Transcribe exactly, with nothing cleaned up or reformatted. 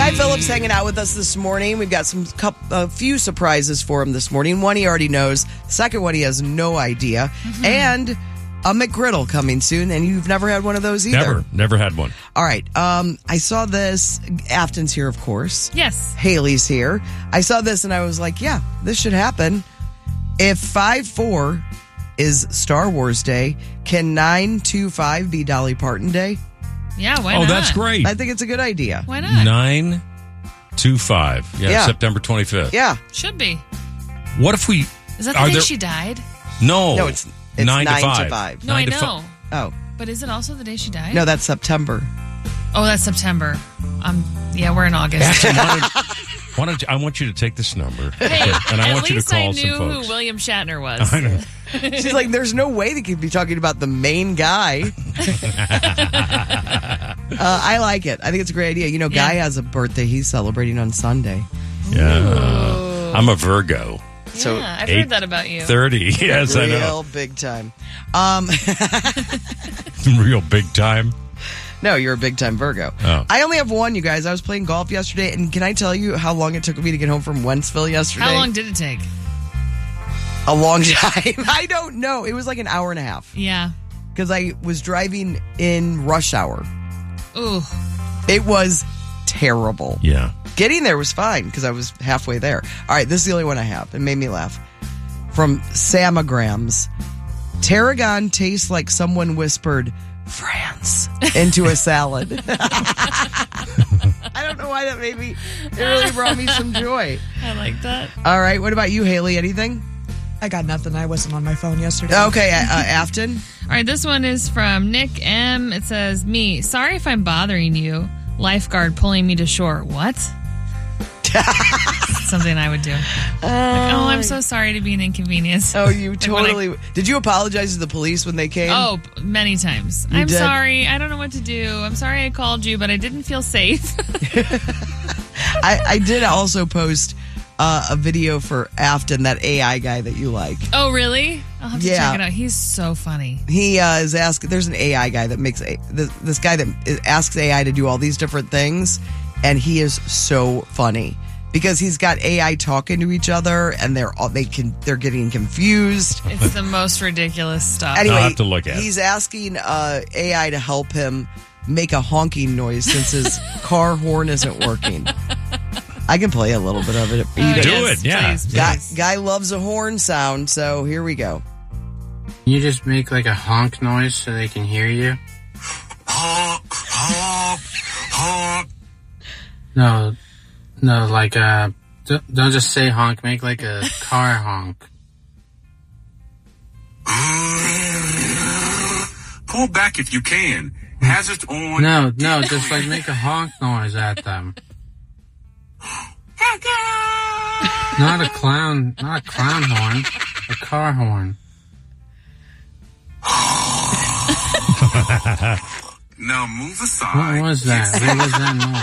Guy Phillips hanging out with us this morning. We've got some a few surprises for him this morning. One he already knows. Second one he has no idea. Mm-hmm. And a McGriddle coming soon. And you've never had one of those either. Never. Never had one. All right. Um, I saw this. Afton's here, of course. Yes. Haley's here. I saw this and I was like, yeah, this should happen. If five four is Star Wars Day, can nine two five be Dolly Parton Day? Yeah, why oh, not? Oh, that's great. I think it's a good idea. Why not? nine two five. Yeah, yeah. September twenty-fifth. Yeah. Should be. What if we... Is that the day there, she died? No. No, it's, it's nine, nine to five. To five. No, nine I know. Fi- oh. But is it also the day she died? No, that's September. Oh, that's September. Um, yeah, we're in August. Actually, why don't, why don't you, I want you to take this number. Hey, and I at want you to call least I knew some folks. who William Shatner was. I know. She's like, there's no way they could be talking about the main guy. uh, I like it. I think it's a great idea. You know, yeah. Guy has a birthday he's celebrating on Sunday. Yeah. Ooh. I'm a Virgo. So yeah, I've heard that about you. thirty, yes, Real I know. Real big time. Um, Real big time? No, you're a big time Virgo. Oh. I only have one, you guys. I was playing golf yesterday, and can I tell you how long it took me to get home from Wentzville yesterday? How long did it take? A long time. I don't know. It was like an hour and a half. Yeah. Because I was driving in rush hour. Ooh. It was terrible. Yeah. Getting there was fine because I was halfway there. All right, this is the only one I have. It made me laugh. From Samograms. Tarragon tastes like someone whispered France into a salad. I don't know why that made me, it really brought me some joy. I like that. All right, what about you, Haley? Anything? I got nothing. I wasn't on my phone yesterday. Okay, uh, Afton. All right, this one is from Nick M. It says, me, sorry if I'm bothering you. Lifeguard pulling me to shore. What? Something I would do. Uh, like, oh, I'm so sorry to be an inconvenience. Oh, you like totally... I, did you apologize to the police when they came? Oh, many times. You I'm did? sorry. I don't know what to do. I'm sorry I called you, but I didn't feel safe. I, I did also post uh, a video for Afton, that A I guy that you like. Oh, really? I'll have to yeah. check it out. He's so funny. He uh, is asking... There's an A I guy that makes... A, this, this guy that asks A I to do all these different things, and he is so funny. Because he's got A I talking to each other, and they're all, they can they're getting confused. It's the most ridiculous stuff. Anyway, I'll have to look at he's it. asking uh, A I to help him make a honking noise since his car horn isn't working. I can play a little bit of it. Oh, Do yes, it, yeah. Please, Guy, please. guy loves a horn sound, so here we go. You just make like a honk noise so they can hear you. Honk, honk, honk. No. No, like, uh, don't just say honk, make like a car honk. Pull back if you can. Hazards on. No, no, just like make a honk noise at them. Not a clown, not a clown horn, a car horn. Now move aside. What was that? What was that noise?